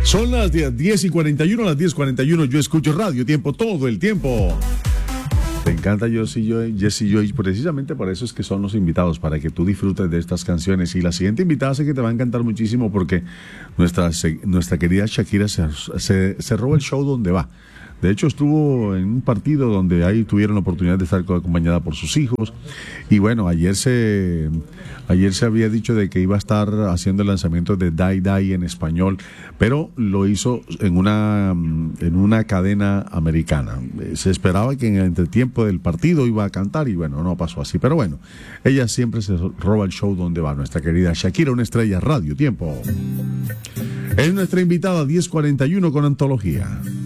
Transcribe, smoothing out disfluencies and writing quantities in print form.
Son las 10:41, las 10:41. Yo escucho Radio Tiempo todo el tiempo. Te encanta Jesse Joy, precisamente por eso es que son los invitados, para que tú disfrutes de estas canciones. Y la siguiente invitada sé que te va a encantar muchísimo porque nuestra querida Shakira se roba el show donde va. De hecho, estuvo en un partido donde ahí tuvieron la oportunidad de estar acompañada por sus hijos. Y bueno, ayer se había dicho de que iba a estar haciendo el lanzamiento de Die Die en español, pero lo hizo en una cadena americana. Se esperaba que en el entretiempo del partido iba a cantar y bueno, no pasó así. Pero bueno, ella siempre se roba el show donde va. Nuestra querida Shakira, una estrella Radio Tiempo. Es nuestra invitada 10:41 con Antología.